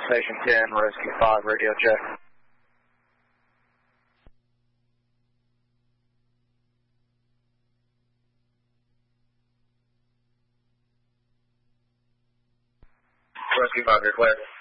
Station 10, Rescue 5, radio check. Rescue 5, you're clear.